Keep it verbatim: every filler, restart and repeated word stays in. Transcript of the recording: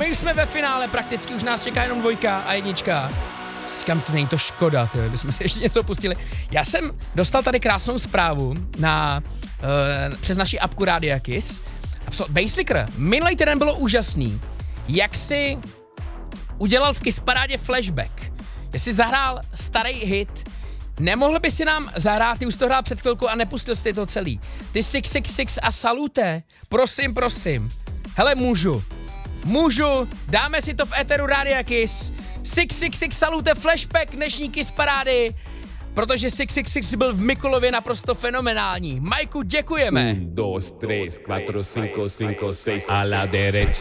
my už jsme ve finále, prakticky už nás čeká jenom dvojka a jednička. Říkám, to není to škoda, tyhle, bychom si ještě něco pustili. Já jsem dostal tady krásnou zprávu na, uh, přes naši apku Rádia Kiss. Basslicker, minulý týden bylo úžasný, jak si udělal v Kiss parádě flashback. Jestli zahrál starý hit, nemohl by si nám zahrát, ty už to hrál před chvilkou a nepustil jsi to celý. Ty šest set šedesát šest a Salute, prosím, prosím. Hele, můžu, můžu, dáme si to v éteru Rádia Kiss. šest set šedesát šest Salute flashback dnešní Kiss parády, protože šest set šedesát šest byl v Mikulově naprosto fenomenální. Majku, děkujeme. Un, dos, tres, cuatro, cinco, cinco, seis, a la derecha.